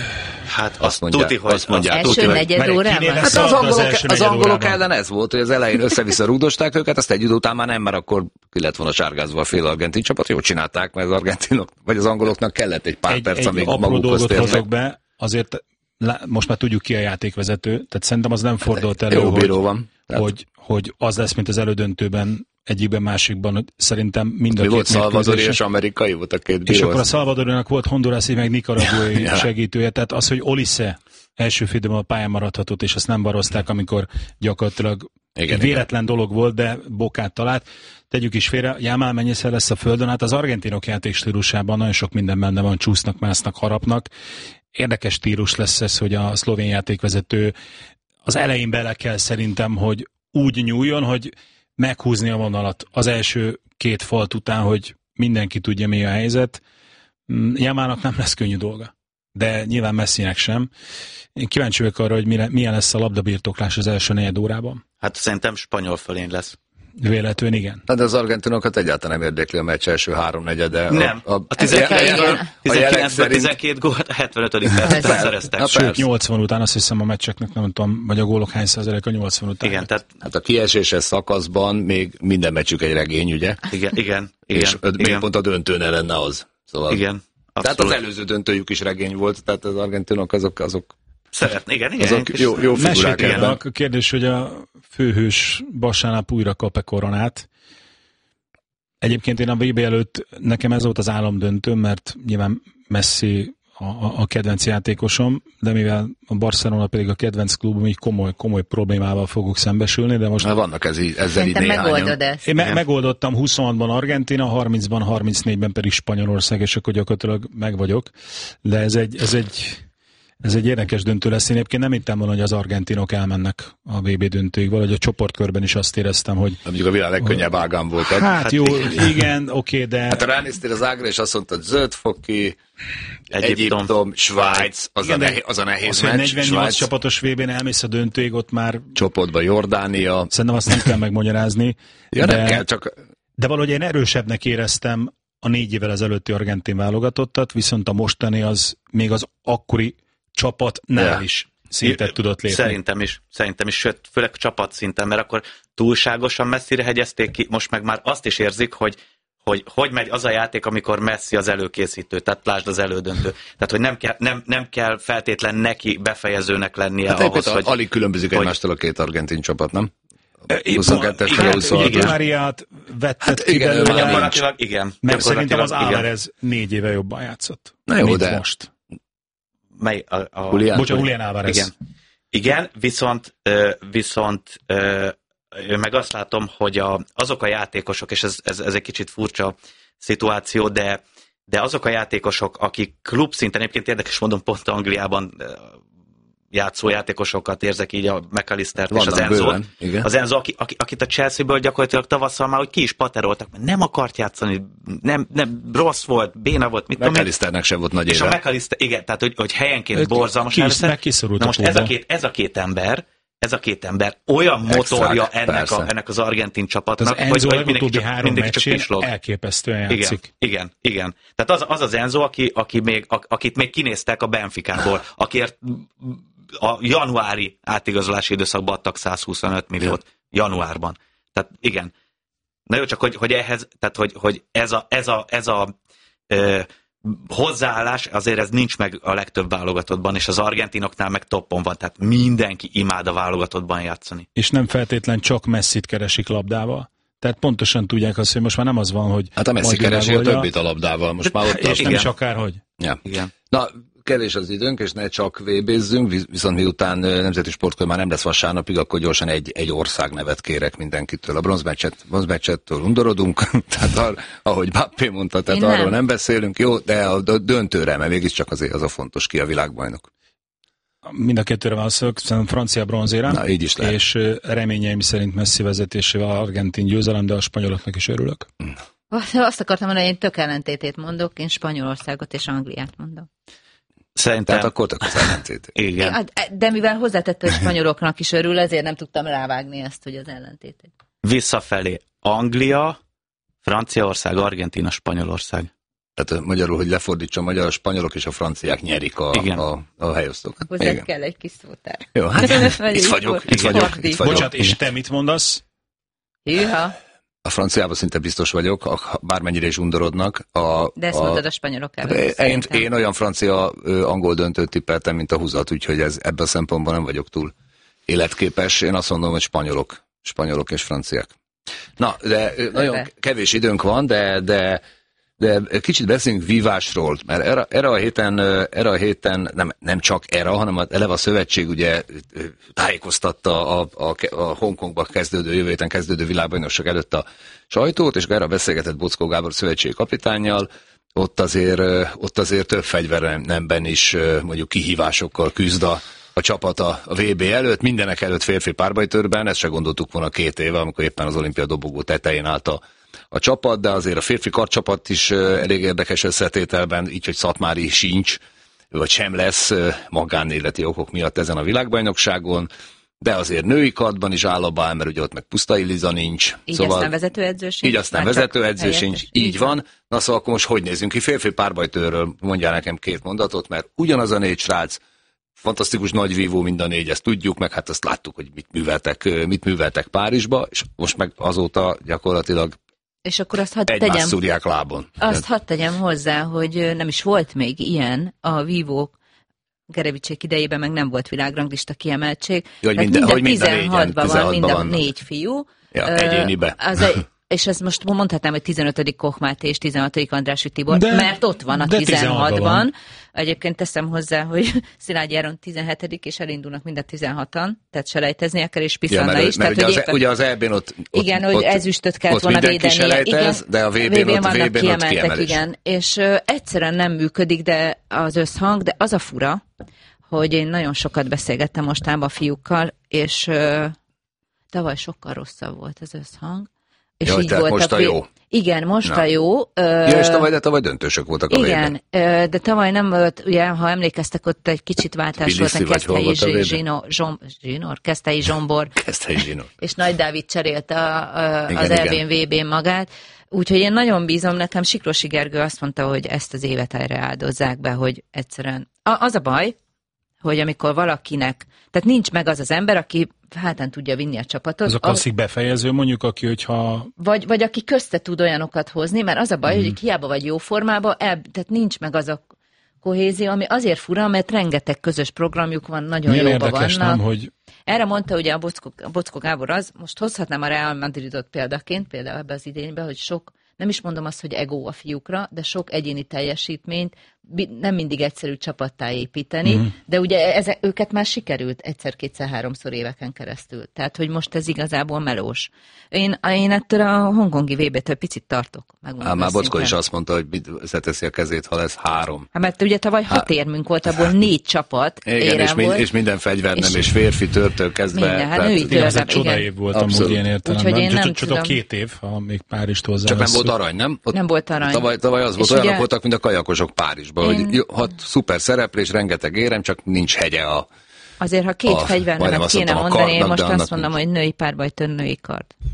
Hát Azt mondják, tuti, hogy azt mondják, Első tuti, hogy- negyed mert órában? kinél Hát lesz az az angolok, első az negyed angolok órában. ellen ez volt, hogy az elején össze-vissza rúdosták őket, azt egy idő után már nem, mert akkor ki lett volna sárgázva a fél argentin csapat. Jól csinálták, mert az argentinok, vagy az angoloknak kellett egy pár Egy, perc, egy amíg apró magukhoz dolgot térnek. hozok be, azért lá- most már tudjuk ki a játékvezető, tehát szerintem az nem fordult elő, Jó bíró hogy, van. Tehát hogy, hogy az lesz, mint az elődöntőben, egyikben, másikban, hogy szerintem mind a mi két volt szalvadori mérkőzésen- és amerikai volt a két És bíró. akkor a Salvadorinak volt hondurászi, meg nicaraguai Ja. segítője, tehát az, hogy Olise első félidőben a pályán maradhatott, és azt nem barozták, amikor gyakorlatilag Igen, véletlen igen. dolog volt, de bokát talált. Tegyük is félre, Yamal mennyiszer lesz a földön, hát az argentinok játékstílusában nagyon sok minden benne van, csúsznak, másznak, harapnak. Érdekes stílus lesz ez, hogy a szlovén játékvezető az elején bele kell szerintem, hogy úgy nyúljon, hogy meghúzni a vonalat az első két falt után, hogy mindenki tudja, mi a helyzet. Yamalnak nem lesz könnyű dolga, de nyilván Messinek sem. Én kíváncsi vagyok arra, hogy mire, milyen lesz a labdabirtoklás az első negyed órában. Hát szerintem spanyol fölény lesz. Véletlenül igen. Hát de az argentinokat egyáltalán nem érdekli a meccs első három negyede. Nem. A, a, A tizenkilenc tizenkilencből tizenkét gólt a hetvenötödik percben szereztek. Na, Sőt, persze. nyolcvan után, azt hiszem a meccseknek nem tudom, vagy a gólok hány százalék a nyolcvan után. Igen, tehát Hát a kieséses szakaszban még minden meccsük egy regény, ugye? igen, igen, És igen, öt, még igen, pont a döntőne lenne az. Szóval, igen. tehát az Abszolút. előző döntőjük is regény volt, tehát az argentinok azok, azok, Szeretné, igen, igen. azok és- jó, jó figurák Meséltél, ebben. a kérdés, hogy a főhős vasárnap újra kap-e koronát. Egyébként én a vé bé előtt nekem ez volt az álomdöntőm, mert nyilván Messi a, a, a kedvenc játékosom, de mivel a Barcelona pedig a kedvenc klubom, így komoly, komoly problémával fogok szembesülni, de most Na, vannak ez, így- ezzel így Szerintem néhányan. megoldod ezt. én me- Igen. megoldottam huszonhatban Argentina, harmincban, harmincnégyben pedig Spanyolország, és akkor gyakorlatilag meg vagyok. De ez egy, ez egy, ez egy érdekes döntő lesz. Én egyébként nem hittem volna, hogy az argentinok elmennek a vé bé döntőig. Valahogy a csoportkörben is azt éreztem, hogy Mondjuk a világ legkönnyebb ágán volt. Hát, hát jó, igen, oké, de hát ha ránéztél az ágra, és azt mondtad, Zöldfoki, Egyiptom. Egyiptom, Svájc, az, igen, a, de nehéz, az a nehéz az, hogy meccs. negyvennyolc Svájc csapatos vé bén elmész a döntőig, ott már csoportban Jordánia. szerintem azt nem kell megmagyarázni. Ja, de, nem kell, csak de valahogy én erősebbnek éreztem a négy évvel ezelőtti argentin válogatottat, viszont a mostani az még az akkori csapatnál Ja. is szintet tudott lépni. Szerintem is, szerintem is, sőt, főleg csapatszinten, mert akkor túlságosan messzire hegyezték ki, most meg már azt is érzik, hogy hogy hogy megy az a játék, amikor Messi az előkészítő, tehát lásd az elődöntő. Tehát, hogy nem kell, nem, nem kell feltétlen neki befejezőnek lennie hát ahhoz, hogy, hogy... alig különbözik hogy- egymástól a két argentin csapat, nem? Épp- huszonkettes igen, huszonhatos. ugye Máriát vetted Hát ki igen, belőle, igen, Gyakorlatilag igen. mert szerintem az Gyakorlatilag igen. Álvarez négy éve jobban játszott. Na jó, mint de- most. Mely a, a... Julián? Bocsánat, Julián Álvarez. Igen. Igen, viszont, ö, viszont ö, ö, meg azt látom, hogy a, azok a játékosok, és ez, ez, ez egy kicsit furcsa szituáció, de, de azok a játékosok, akik klubszinten, egyébként érdekes módon pont Angliában ö, játszó játékosokat érzek így, a McAllistert és Vannak az Enzót. bőven, igen. Az Enzo, aki, aki, akit a Chelsea-ből gyakorlatilag tavasszal már hogy ki is pateroltak, mert nem akart játszani, nem, nem rossz volt, béna volt, mit tudom én. McAllisternek sem volt nagy És a éve. McAllister, igen, tehát hogy, hogy helyenként Ők borzalmas. ki is- először- meg kiszorult Na a most ez a, klubba. két, ez a két ember, ez a két ember olyan motorja Extrák, ennek, persze. a, ennek az argentin Az csapatnak, Enzo hogy, hogy mindenki legutóbbi csak, három mindenki csak meccsén pislog. elképesztően Igen, játszik. igen, igen. Tehát az, az az Enzo, aki, aki még, akit még kinéztek a Benficából, akiért a januári átigazolási időszakban adtak százhuszonöt milliót januárban. Tehát igen. Na jó, csak hogy, hogy ehhez, tehát hogy, hogy ez a, ez a, ez a ö, hozzáállás, azért ez nincs meg a legtöbb válogatottban, és az argentinoknál meg toppon van, tehát mindenki imád a válogatottban játszani. És nem feltétlen csak Messit keresik labdával. Tehát pontosan tudják azt, hogy most már nem az van, hogy... Hát a Messi keresi a többit a labdával, most már ott... És nem is akárhogy. Ja. Igen. Na, kevés az időnk, és ne csak vébézzünk, viszont miután nemzeti sportkör már nem lesz vasárnapig, akkor gyorsan egy, egy ország nevet kérek mindenkitől. A bronzmeccset, bronzmeccsettől undorodunk, tehát ar, ahogy Bappé mondta, tehát Én arról nem. nem beszélünk, jó, de a döntőre, mert mégiscsak azért az a fontos, ki a világbajnok. Mind a kettőre válaszolok, szerintem francia bronzérem. Na, így is lehet. És reményeim szerint Messi vezetésével argentin győzelem, de a spanyoloknak is örülök. Azt akartam mondani, én tök ellentétét mondok, én Spanyolországot és Angliát mondom. Szerintem... Tehát akkor tök az ellentét. Igen. De mivel hozzátette, hogy spanyoloknak is örül, ezért nem tudtam rávágni ezt, hogy az ellentétét. Visszafelé Anglia, Franciaország, Argentína, Spanyolország. Tehát magyarul, hogy lefordítsa, a magyar, a spanyolok és a franciák nyerik a, a, a helyosztókat. Hozzá Igen. kell egy kis szótár. Jó, hát itt vagyok, itt vagyok, itt vagyok. Bocsánat, és te mit mondasz? Hűha. A franciában szinte biztos vagyok, bármennyire is undorodnak. A, De ezt a, mondtad a spanyolok előtt. Én, én olyan francia-angol döntőt tippeltem, mint a húzat, úgyhogy ez, ebben a szempontból nem vagyok túl életképes. Én azt mondom, hogy spanyolok, spanyolok és franciák. Na, de nagyon kevés időnk van, de, de De kicsit beszéljünk vívásról, mert erre, erre a héten, erre a héten nem, nem csak erre, hanem eleve a szövetség ugye tájékoztatta a, a, a Hongkongban kezdődő, jövő héten kezdődő világbajnokság előtt a sajtót, és erre beszélgetett Bockó Gábor szövetségi kapitánnyal, ott azért, ott azért több fegyvernemben is mondjuk kihívásokkal küzd a, a csapat a, a vé bé előtt, mindenek előtt férfi párbajtőrben, ezt se gondoltuk volna két éve, amikor éppen az olimpia dobogó tetején állt a a csapat, de azért a férfi karcsapat is elég érdekes összetételben, így, hogy Szatmári sincs, vagy sem lesz magánéleti okok miatt ezen a világbajnokságon, de azért női kardban is áll a bál, mert ugye ott meg Pusztai Liza nincs. Így szóval, aztán vezetőedző sincs. Így aztán vezetőedző sincs, így, így van. van. Na szóval akkor most hogy nézzünk ki? Férfi párbajtőről mondjál nekem két mondatot, mert ugyanaz a négy srác, fantasztikus nagy vívó mind a négy, ezt tudjuk, meg hát azt láttuk, hogy mit műveltek, mit műveltek Párizsba, és most meg azóta gyakorlatilag és akkor azt hadd egymás tegyem, szúrják lábon. Azt hadd tegyem hozzá, hogy nem is volt még ilyen a vívók Gerevicsék idejében, meg nem volt világranglista kiemeltség. Jó, hogy minden, mind a tizenhatban van, mind a négy fiú. Ja, egyénibe. Az egy, és ez most mondhatnám, hogy tizenötödik Koch Máté és tizenhatodik Andrássy Tibor, de, mert ott van a tizenhatban. Egyébként teszem hozzá, hogy Szilágyi Áron tizenhetedik és elindulnak mind a tizenhatan, tehát selejteznie kell, és Piszanna ja, is. Mert tehát, ugye, éppen, az, ugye az é bén ott, ott igen, hogy ott, ezüstöt kellett volna védenie. Selejtez, igen, de a vé bén ott, vannak vé bén ott kiemelés. Igen, és uh, egyszerűen nem működik, de az összhang, de az a fura, hogy én nagyon sokat beszélgettem mostában a fiúkkal, és uh, tavaly sokkal rosszabb volt az összhang. És Jaj, így tehát volt most a, a jó. Igen, most Na. a jó. Ja, és tavaly, de tavaly döntősök voltak a igen, vében. De tavaly nem volt, ugye, ha emlékeztek, ott egy kicsit váltás volt, a Keszthelyi Zsinor, Zsinor, Keszthelyi Zsombor, Keszthelyi Zsinor. és Nagy Dávid cserélte a, a, igen, az é bén, vé bén magát. Úgyhogy én nagyon bízom, nekem Sikrosi Gergő azt mondta, hogy ezt az évet erre áldozzák be, hogy egyszerűen... A, az a baj, hogy amikor valakinek, tehát nincs meg az az ember, aki hátán tudja vinni a csapatot. Az a klasszik a, befejező mondjuk, aki, hogyha... Vagy, vagy aki közte tud olyanokat hozni, mert az a baj, mm. hogy hiába vagy jó formában, el, tehát nincs meg az a kohézió, ami azért fura, mert rengeteg közös programjuk van, nagyon milyen jóban érdekes, vannak. Nem, hogy... Erre mondta ugye a Bockó, a Bockó Gábor az, most hozhatnám a Real Madridot példaként, például ebbe az idényben, hogy sok, nem is mondom azt, hogy ego a fiúkra, de sok egyéni teljesítményt nem mindig egyszerű csapattá építeni, mm. de ugye ezek, őket már sikerült egyszer, kétszer, háromszor éveken keresztül. Tehát, hogy most ez igazából melós. Én, én ettől a hongkongi vé bé-től picit tartok. Á, már Bockó is azt mondta, hogy összeteszi a kezét, ha lesz három. Hát mert ugye tavaly hat érmünk volt, abból négy csapat igen, és, volt. és minden fegyvernem, és, és férfi törtől kezdve. Minden, hát női törtől. Ez egy csoda év volt amúgy ilyen értelemben. Csoda két év, ha még Párizst hozzá. Csak nem volt arany, nem? Ott nem volt arany. Tavaly, tavaly az volt, olyanok ugye... voltak, mint a kajakosok Párizsban, én... hogy hat szuper szereplés, rengeteg érem, csak nincs hegye a... Azért, ha két fegyvernemet kéne mondani, én most azt mondom, hogy női párbajtőr, női kard.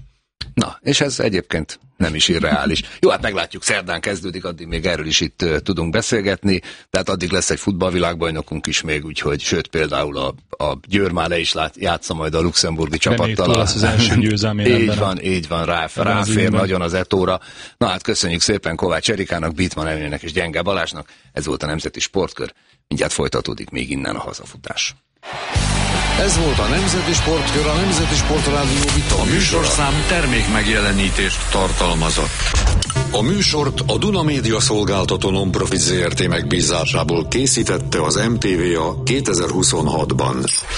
Na, és ez egyébként nem is irreális. Jó, hát meglátjuk, szerdán kezdődik, addig még erről is itt uh, tudunk beszélgetni, tehát addig lesz egy futballvilágbajnokunk is még, úgyhogy, sőt például a, a Győr már le is lát, játsza majd a luxemburgi csapattal. Reméljük, lesz az első győzelmi. Így van, így van, rá, ráfér nagyon az etóra. Na hát köszönjük szépen Kovács Erikának, Bitman Emilének és Gyenge Balázsnak, ez volt a Nemzeti Sportkör, mindjárt folytatódik még innen a hazafutás. Ez volt a Nemzeti Sportkör, a Nemzeti Sportrádió vita. A műsorszám termék megjelenítést tartalmazott. A műsort a Duna Média Szolgáltató Non-Profit Zé Er Té megbízásából készítette az em té vé á kétezer-huszonhatban.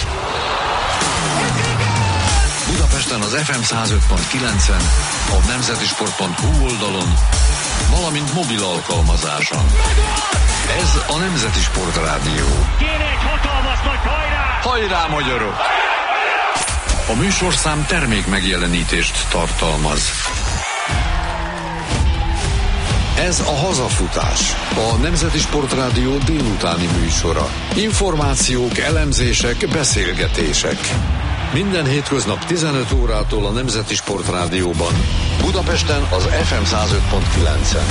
Budapesten az ef em száz öt pont kilencen, a nemzetisport pont hu oldalon, valamint mobil alkalmazáson. Ez a Nemzeti Sportrádió. Kéne egy hatalmas nagy hajrá! Hajrá, magyarok! A műsorszám termék megjelenítést tartalmaz. Ez a hazafutás, a Nemzeti Sportrádió délutáni műsora. Információk, elemzések, beszélgetések. Minden hétköznap tizenöt órától a Nemzeti Sportrádióban. Budapesten az ef em száz öt pont kilencen.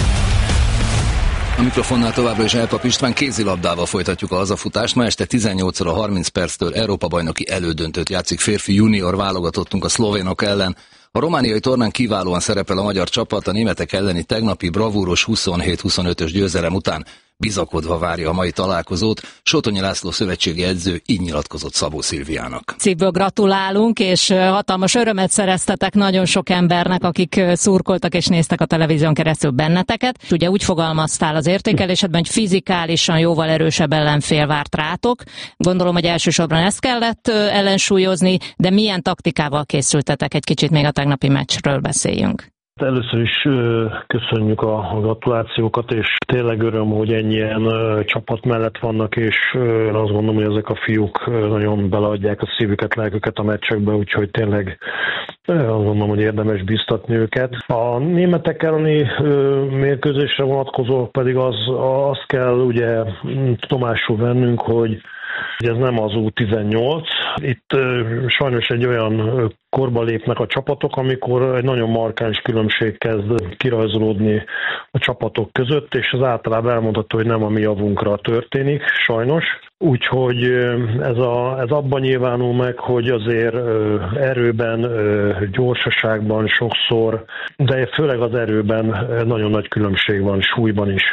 A mikrofonnál továbbra is Elpap István, kézilabdával folytatjuk a hazafutást. Ma este tizennyolc óra harminc perctől Európa-bajnoki elődöntőt játszik férfi junior válogatottunk a szlovénok ellen. A romániai tornán kiválóan szerepel a magyar csapat, a németek elleni tegnapi bravúros huszonhét huszonötös győzelem után bizakodva várja a mai találkozót. Sotonyi László szövetségi edző így nyilatkozott Szabó Szilviának. Szívből gratulálunk, és hatalmas örömet szereztetek nagyon sok embernek, akik szurkoltak és néztek a televízión keresztül benneteket. Ugye úgy fogalmaztál az értékelésedben, hogy fizikálisan jóval erősebb ellenfél várt rátok. Gondolom, hogy elsősorban ezt kellett ellensúlyozni, de milyen taktikával készültetek? Egy kicsit még a tegnapi meccsről beszéljünk. Először is köszönjük a gratulációkat, és tényleg öröm, hogy ennyien csapat mellett vannak, és én azt gondolom, hogy ezek a fiúk nagyon beleadják a szívüket, lelküket a meccsekbe, úgyhogy tényleg azt gondolom, hogy érdemes biztatni őket. A németek elleni mérkőzésre vonatkozó pedig az, azt kell ugye tudomásul vennünk, hogy ez nem az U tizennyolc. Itt sajnos egy olyan korba lépnek a csapatok, amikor egy nagyon markáns különbség kezd kirajzolódni a csapatok között, és az általában elmondható, hogy nem a mi javunkra történik, sajnos. Úgyhogy ez, a, ez abban nyilvánul meg, hogy azért erőben, gyorsaságban sokszor, de főleg az erőben nagyon nagy különbség van, súlyban is.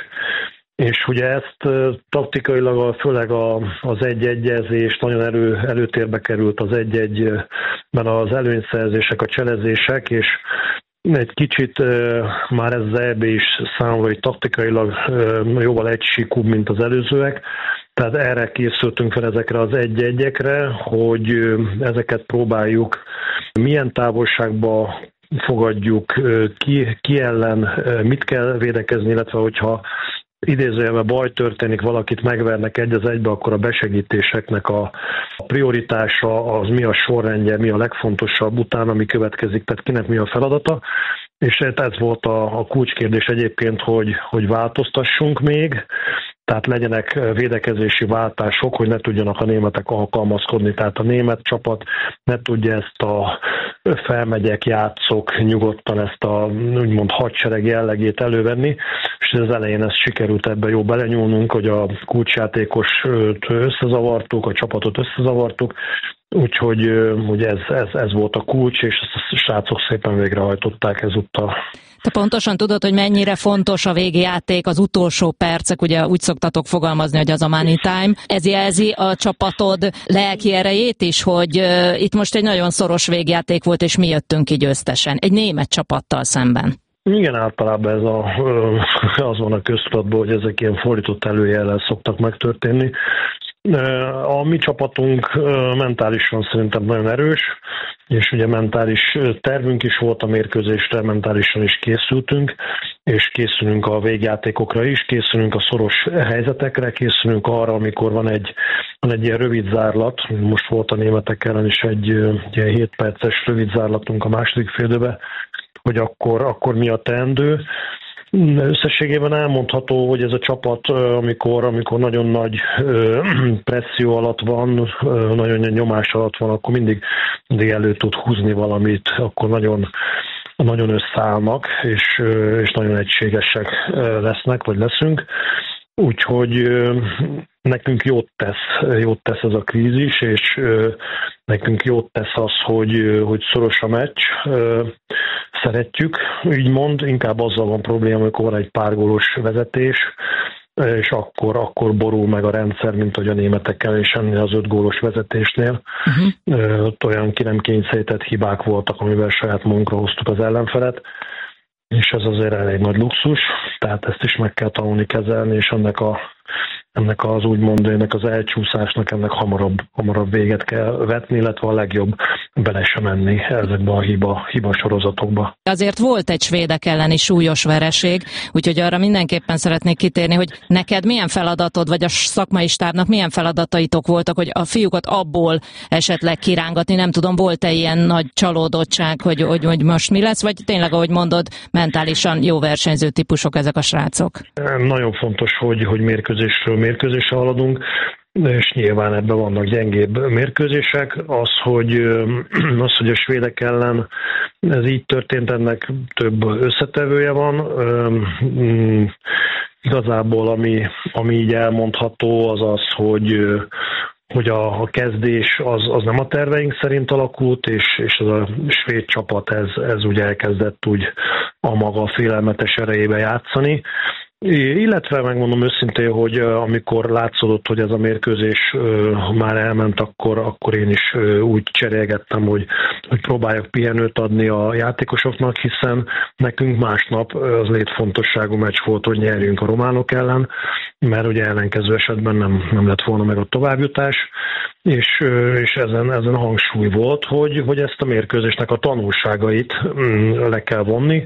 És ugye ezt taktikailag főleg az egy-egyezés nagyon elő, előtérbe került az egy-egyben az előnyszerzések, a cselezések, és egy kicsit már ez az é bé is számomra, hogy taktikailag jóval egysíkúbb, mint az előzőek. Tehát erre készültünk fel, ezekre az egy-egyekre, hogy ezeket próbáljuk milyen távolságba fogadjuk, ki, ki ellen mit kell védekezni, illetve hogyha idézőjelben baj történik, valakit megvernek egy az egybe, akkor a besegítéseknek a prioritása, az mi a sorrendje, mi a legfontosabb utána, mi következik, tehát kinek mi a feladata. És ez volt a, a kulcskérdés egyébként, hogy, hogy változtassunk még, tehát legyenek védekezési váltások, hogy ne tudjanak a németek alkalmazkodni. Tehát a német csapat ne tudja ezt a felmegyek, játszok nyugodtan ezt a úgymond hadsereg jellegét elővenni, és az elején ezt sikerült ebbe jó belenyúlnunk, hogy a kulcsjátékost összezavartuk, a csapatot összezavartuk, úgyhogy ugye ez, ez, ez volt a kulcs, és ezt a srácok szépen végrehajtották ezúttal. Te pontosan tudod, hogy mennyire fontos a végjáték, az utolsó percek, ugye úgy szoktatok fogalmazni, hogy az a money time. Ez jelzi a csapatod lelki erejét is, hogy uh, itt most egy nagyon szoros végjáték volt, és mi jöttünk ki győztesen. Egy német csapattal szemben. Igen, általában ez a, az van a köztudatban, hogy ezek ilyen fordított előjellel szoktak megtörténni. A mi csapatunk mentálisan szerintem nagyon erős, és ugye mentális tervünk is volt a mérkőzésre, mentálisan is készültünk, és készülünk a végjátékokra is, készülünk a szoros helyzetekre, készülünk arra, amikor van egy, van egy ilyen rövid zárlat. Most volt a németek ellen is egy, egy hét perces rövid zárlatunk a második félidőben, hogy akkor, akkor mi a teendő. Összességében elmondható, hogy ez a csapat, amikor, amikor nagyon nagy presszió alatt van, nagyon nagy nyomás alatt van, akkor mindig, mindig elő tud húzni valamit, akkor nagyon nagyon összeállnak, és, és nagyon egységesek lesznek, vagy leszünk. Úgyhogy nekünk jót tesz, jót tesz ez a krízis, és nekünk jót tesz az, hogy, hogy szoros a meccs. Szeretjük, így mond, inkább azzal van probléma, amikor van egy pár gólos vezetés, és akkor, akkor borul meg a rendszer, mint hogy a németekkel és ennél az öt gólos vezetésnél. Uh-huh. Ott olyan ki nem kényszerített hibák voltak, amivel saját magunkra hoztuk az ellenfelet, és ez azért elég nagy luxus, tehát ezt is meg kell tanulni kezelni, és ennek a ennek az úgymond, ennek az elcsúszásnak ennek hamarabb, hamarabb véget kell vetni, illetve a legjobb bele sem menni ezekbe a hiba, hiba sorozatokba. Azért volt egy svédek elleni súlyos vereség, úgyhogy arra mindenképpen szeretnék kitérni, hogy neked milyen feladatod, vagy a szakmai stábnak milyen feladataitok voltak, hogy a fiúkat abból esetleg kirángatni, nem tudom, volt-e ilyen nagy csalódottság, hogy, hogy, hogy most mi lesz, vagy tényleg, ahogy mondod, mentálisan jó versenyző típusok ezek a srácok? Nagyon fontos, hogy, hogy mérkőzésről mérkőzésre haladunk, és nyilván ebben vannak gyengébb mérkőzések. Az, hogy, az, hogy a svédek ellen ez így történt, ennek több összetevője van. Igazából ami, ami így elmondható, az az, hogy hogy a, a kezdés az, az nem a terveink szerint alakult, és, és ez a svéd csapat ez, ez úgy elkezdett úgy a maga félelmetes erejébe játszani. Illetve megmondom őszintén, hogy amikor látszódott, hogy ez a mérkőzés már elment, akkor, akkor én is úgy cserélgettem, hogy, hogy próbáljak pihenőt adni a játékosoknak, hiszen nekünk másnap az létfontosságú meccs volt, hogy nyerjünk a románok ellen, mert ugye ellenkező esetben nem, nem lett volna meg a továbbjutás, és, és ezen, ezen hangsúly volt, hogy, hogy ezt a mérkőzésnek a tanulságait le kell vonni,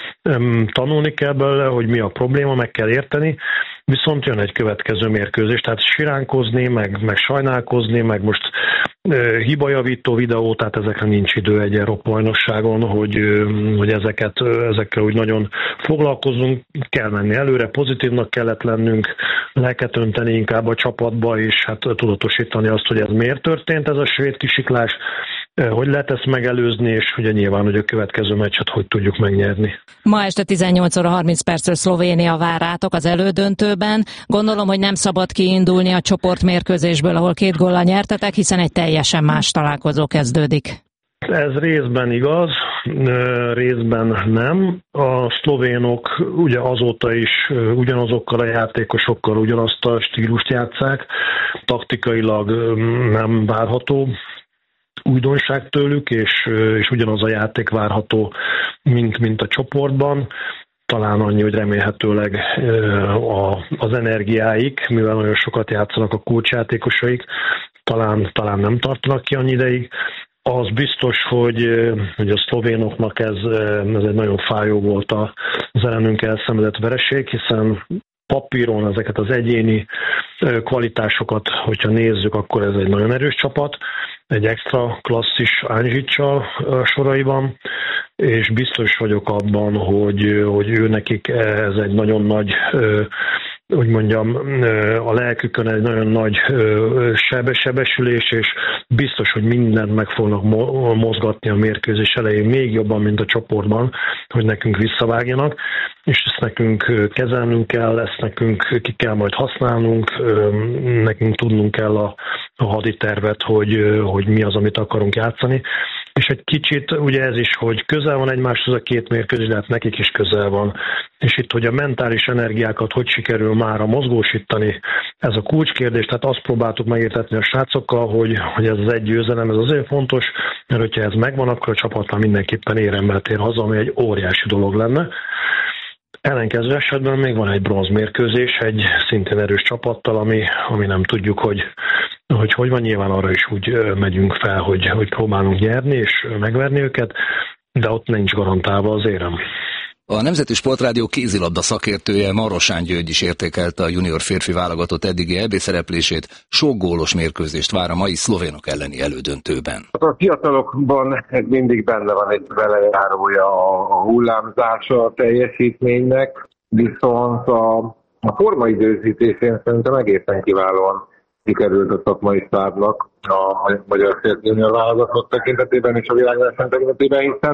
tanulni kell belőle, hogy mi a probléma, meg kell érteni, viszont jön egy következő mérkőzés, tehát siránkozni, meg, meg sajnálkozni, meg most e, hibajavító videó, tehát ezekre nincs idő egy Európa-bajnokságon, hogy, hogy ezeket, ezekkel úgy nagyon foglalkozunk, kell menni előre, pozitívnak kellett lennünk, lelket önteni inkább a csapatba, és hát tudatosítani azt, hogy ez miért történt, ez a svéd kisiklás, hogy lehet ezt megelőzni, és ugye nyilván, hogy a következő meccset hogy tudjuk megnyerni. Ma este tizennyolc óra harminc percről Szlovénia vár rátok az elődöntőben. Gondolom, hogy nem szabad kiindulni a csoportmérkőzésből, ahol két góllal nyertetek, hiszen egy teljesen más találkozó kezdődik. Ez részben igaz, részben nem. A szlovénok ugye azóta is ugyanazokkal a játékosokkal ugyanazt a stílust játsszák, taktikailag nem várható újdonság tőlük, és, és ugyanaz a játék várható, mint, mint a csoportban. Talán annyi, hogy remélhetőleg a, az energiáik, mivel nagyon sokat játszanak a kulcsjátékosaik, talán, talán nem tartanak ki annyi ideig. Az biztos, hogy, hogy a szlovénoknak ez, ez egy nagyon fájó volt az ellenünk elszenvedett vereség, hiszen papíron ezeket az egyéni kvalitásokat, hogyha nézzük, akkor ez egy nagyon erős csapat, egy extra klasszis Ánzsicsal soraiban, és biztos vagyok abban, hogy, hogy ő nekik ez egy nagyon nagy, úgy mondjam, a lelkükön egy nagyon nagy sebesülés, és biztos, hogy mindent meg fognak mozgatni a mérkőzés elején, még jobban, mint a csoportban, hogy nekünk visszavágjanak, és ezt nekünk kezelnünk kell, ezt nekünk ki kell majd használnunk, nekünk tudnunk kell a, a haditervet, hogy, hogy mi az, amit akarunk játszani. És egy kicsit ugye ez is, hogy közel van egymáshoz a két mérkőzés, de hát nekik is közel van. És itt, hogy a mentális energiákat hogy sikerül mára mozgósítani, ez a kulcskérdés, tehát azt próbáltuk megértetni a srácokkal, hogy, hogy ez az egy győzelem, ez azért fontos, mert hogyha ez megvan, akkor a csapatnál mindenképpen éremmel tér haza, ami egy óriási dolog lenne. Ellenkező esetben még van egy bronzmérkőzés, egy szintén erős csapattal, ami, ami nem tudjuk, hogy hogy hogy van, nyilván arra is úgy megyünk fel, hogy, hogy próbálunk nyerni és megverni őket, de ott nincs garantálva az érem. A Nemzeti Sportrádió kézilabda szakértője Marosán György is értékelte a junior férfi válogatott eddigi é bé szereplését, sok gólos mérkőzést vár a mai szlovénok elleni elődöntőben. A fiatalokban mindig benne van egy velejárója a hullámzása a teljesítménynek, viszont a, a formaidőzítésén szerintem egészen kiválóan sikerült a szakmai stábnak a magyar férfi junior válogatott tekintetében és a világverseny tekintetében, hiszen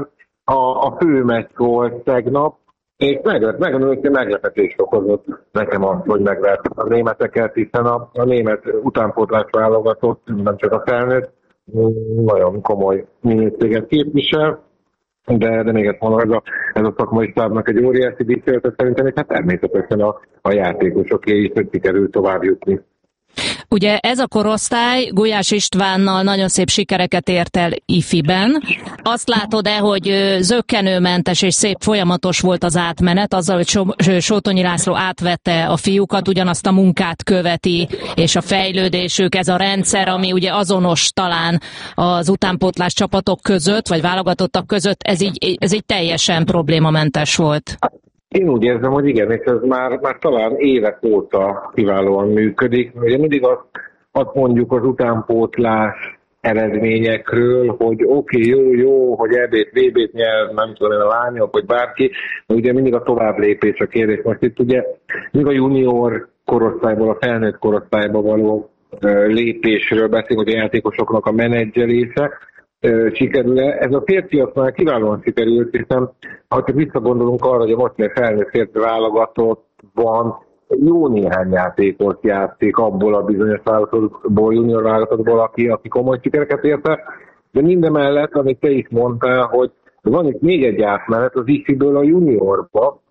a, a fő meccs volt tegnap, és meg, meg, meglepetést okozott nekem az, hogy megvertek a németeket, hiszen a, a német utánpótlás válogatott, nem csak a felnőtt, nagyon komoly minőséget képvisel, de, de még ezt mondom, ez a, ez a szakmai stábnak egy óriási díszélete szerintem, és hát természetesen a, a játékosoké is, hogy sikerül tovább jutni. Ugye ez a korosztály Gulyás Istvánnal nagyon szép sikereket ért el ifiben. Azt látod-e, hogy zökkenőmentes és szép folyamatos volt az átmenet, azzal, hogy Sótonyi László átvette a fiúkat, ugyanazt a munkát követi, és a fejlődésük, ez a rendszer, ami ugye azonos talán az utánpótlás csapatok között, vagy válogatottak között, ez így, ez így teljesen problémamentes volt. Én úgy érzem, hogy igen, és ez már, már talán évek óta kiválóan működik. Ugye mindig azt, azt mondjuk az utánpótlás eredményekről, hogy oké, okay, jó, jó, hogy é bét, vé bét nyer, nem tudom, a lányok, vagy bárki, de ugye mindig a tovább lépés a kérdés. Most itt ugye mindig a junior korosztályból, a felnőtt korosztályba való lépésről beszélünk, hogy a játékosoknak a menedzselése, sikerül-e. Ez a férfiaknál kiválóan sikerült, hiszen ha csak visszagondolunk arra, hogy a mostani felnőtt férfi válogatott van, jó néhány játékot játszik abból a bizonyos válogatottból, junior válogatottból, aki, aki komoly sikereket érte, de mindemellett, amit te is mondtál, hogy van itt még egy átmenet az ifiből a juniorba,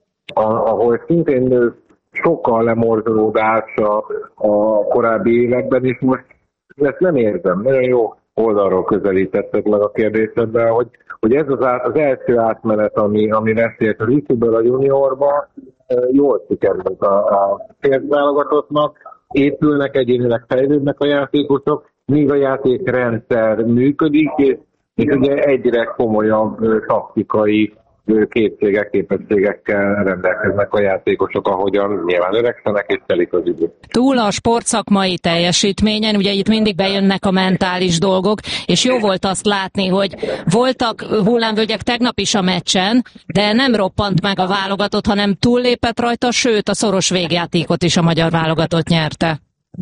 ahol szintén sokkal lemorzsolódás a, a korábbi években, és most ezt nem érzem. Nagyon jó oldalról közelítettek meg a kérdésedben, hogy, hogy ez az, át, az első átmenet, ami, ami veszélyes az ifiből a juniorba, jól sikerült a, a férfiválogatottnak, épülnek, egyénileg fejlődnek a játékosok, míg a játékrendszer működik, és, és ugye egyre komolyabb taktikai készségek, képességekkel rendelkeznek a játékosok, ahogyan nyilván öregszenek és telik az idő. Túl a sportszakmai teljesítményen, ugye itt mindig bejönnek a mentális dolgok, és jó volt azt látni, hogy voltak hullámvölgyek tegnap is a meccsen, de nem roppant meg a válogatott, hanem túllépett rajta, sőt a szoros végjátékot is a magyar válogatott nyerte.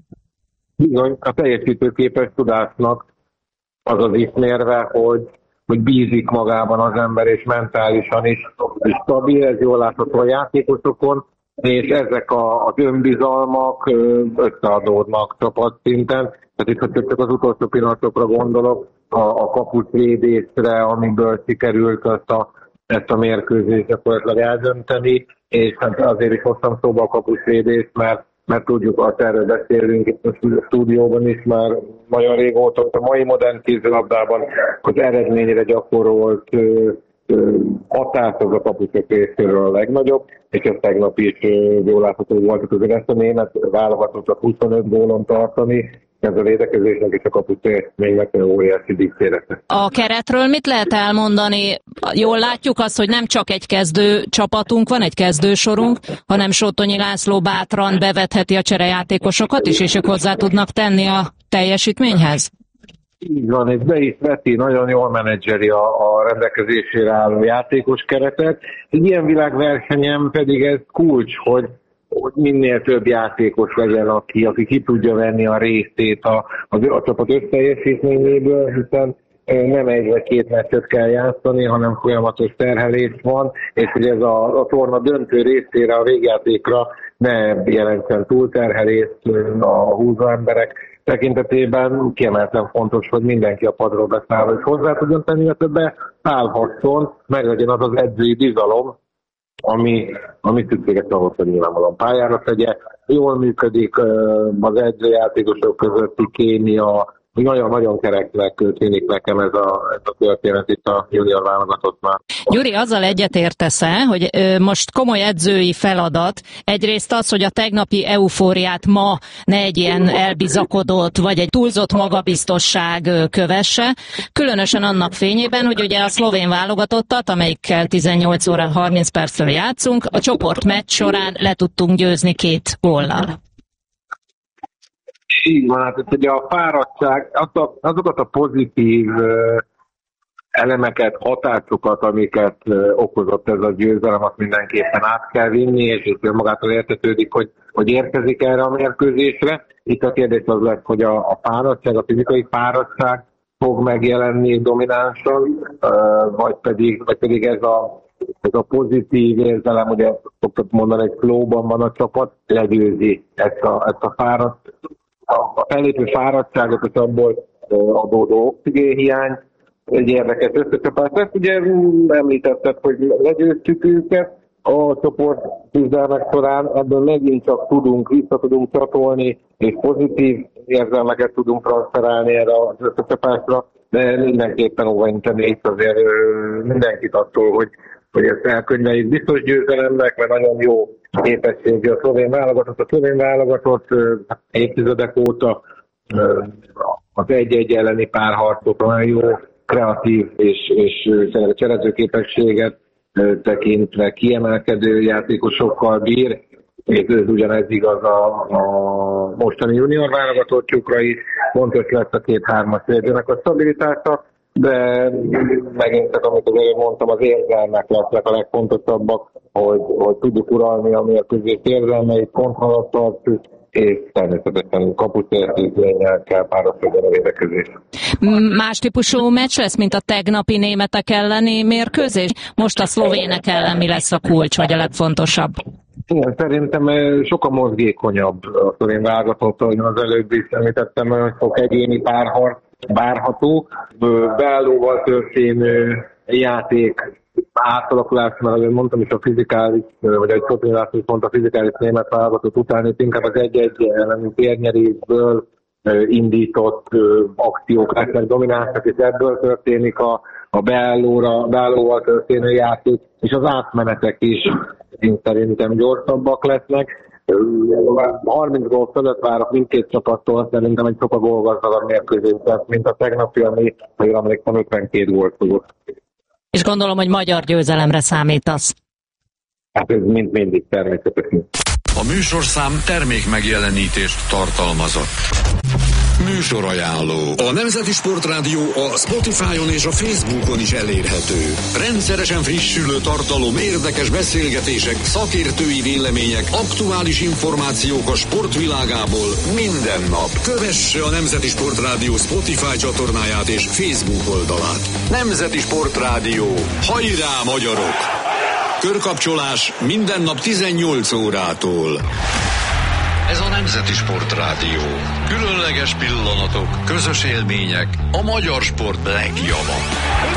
Bizony, a teljesítőképes tudásnak az az ismérve, hogy hogy bízik magában az ember, és mentálisan is, is stabil, ez jól látható a játékosokon, és ezek a, az önbizalmak összeadódnak csapatszinten. Tehát itt, hogy csak az utolsó pillanatokra gondolok, a, a kapusvédésre, amiből sikerült ezt a, ezt a mérkőzést gyakorlatilag eldönteni, és hát azért is hoztam szóba a kapusvédést, mert mert tudjuk, azt erről beszélünk itt a stúdióban is már nagyon régóta, a mai modern kézilabdában, hogy eredményre gyakorolt ö, ö, hatás az a kapusok részéről a legnagyobb, és ez tegnap is ö, jól látható volt, hogy ezt a német válogatottak huszonöt gólon tartani, ez a védekezésnek és a kapusteljesítménynek óriási dicsérete. A keretről mit lehet elmondani? Jól látjuk azt, hogy nem csak egy kezdő csapatunk van, egy kezdősorunk, hanem Sótonyi László bátran bevetheti a cserejátékosokat is, és ők hozzá tudnak tenni a teljesítményhez? Így van, és be is veti, nagyon jól menedzseri a, a rendelkezésére álló játékos keretet. Egy ilyen világversenyen pedig ez kulcs, hogy hogy minél több játékos legyen, aki, aki ki tudja venni a részét a, a, a csapat összteljesítményéből, hiszen nem egy vagy két meccset kell játszani, hanem folyamatos terhelés van, és hogy ez a, a torna döntő részére, a végjátékra ne jelentsen túlterhelést a húzó emberek tekintetében. Kiemelten fontos, hogy mindenki a padról beszáll, hogy hozzá tudjon tenni, a többe állhasson, meg legyen az az edzői bizalom, ami, ami szükséges ahhoz, hogy nyilvánvalóan pályára tegye. Jól működik az edzőjátékosok közötti kémia, nagyon-nagyon kereknek tűnik nekem ez a, ez a történet itt a junior válogatottnál. Gyuri, azzal egyetértesz-e, hogy most komoly edzői feladat, egyrészt az, hogy a tegnapi eufóriát ma ne egy ilyen elbizakodott, vagy egy túlzott magabiztosság kövesse, különösen annak fényében, hogy ugye a szlovén válogatottat, amelyikkel tizennyolc óra harminc percről játszunk, a csoportmeccs során le tudtunk győzni két góllal. Így van, hát ugye a fáradtság, azokat a pozitív elemeket, hatásokat, amiket okozott ez a győzelem, azt mindenképpen át kell vinni, és magától értetődik, hogy, hogy érkezik erre a mérkőzésre. Itt a kérdés az lesz, hogy a, a fáradtság, a fizikai fáradtság fog megjelenni dominánsan, vagy pedig, vagy pedig ez a, ez a pozitív érzelem, ugye szoktak mondani, hogy flowban van a csapat, legyőzi ezt a, ezt a fáradt, a fellépő fáradtságot, és abból adódó oxigénhiány. Egy érdekes összecsapás lesz. Ugye említetted, hogy legyőztük őket a csoport küzdelmek során, ebből megint csak tudunk, vissza tudunk csatolni, és pozitív érzelmeket tudunk transferálni erre az összecsapásra, de mindenképpen óvainteni itt azért mindenkit attól, hogy, hogy ezt elkönyveljük biztos győzelemnek, mert nagyon jó képességű a szlovén válogatott. A szlovén válogatott évtizedek óta az egy-egy elleni párharcokra nagyon jó, kreatív és, és cselező képességet tekintve kiemelkedő játékosokkal bír, és ez ugyanez igaz a, a mostani junior válogatottjukra is. Fontos lesz a két-hármas védőnek a stabilitása, de megint csak, amit azért mondtam, az érzelmek lesznek a legfontosabbak, hogy, hogy tudjuk uralni a mérkőzés érzelmeit, kontrollat tartjuk, és természetesen kapuszerződménnyel kell párosodjon a védekezés. Más típusú meccs lesz, mint a tegnapi németek elleni mérkőzés? Most a szlovének ellen mi lesz a kulcs, vagy a legfontosabb? Igen, szerintem sokkal mozgékonyabb a szlovén válogatott, ahogy az előbb is említettem, hogy sok egyéni párharc várható. Beállóval történő játék átalakulás, mert ahogy mondtam is a fizikális, vagy egy Szotrinás is mondta, a fizikális német válogatott után, itt inkább az egy-egy elleni térnyerésből indított akciók lesznek dominánsak, és ebből történik a, a beállóra, beállóval történő játék, és az átmenetek is én szerintem gyorsabbak lesznek. harminc gól fölött várok mindkét csapattól, szerintem egy sokkal gólgazdagabb mérkőzés lesz, mint a tegnapi, ami, ha jól emlékszem, ötvenkét gólt fogott. És gondolom, hogy magyar győzelemre számítasz. Hát ez mind mindig természetesen. A műsorszám termék megjelenítést tartalmazott. Műsorajánló. A Nemzeti Sportrádió a Spotify-on és a Facebookon is elérhető. Rendszeresen frissülő tartalom, érdekes beszélgetések, szakértői vélemények, aktuális információk a sportvilágából minden nap. Kövesse a Nemzeti Sportrádió Spotify csatornáját és Facebook oldalát. Nemzeti Sportrádió. Hajrá, magyarok! Körkapcsolás minden nap tizennyolc órától. Ez a Nemzeti Sportrádió. Különleges pillanatok, közös élmények, a magyar sport legjava.